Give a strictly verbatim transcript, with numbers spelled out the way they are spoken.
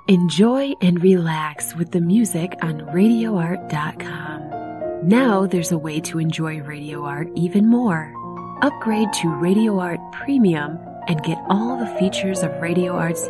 Enjoy and relax with the music on radio art dot com. Now there's a way to enjoy Radio Art even more. Upgrade to Radio Art Premium and get all the features of Radio Art's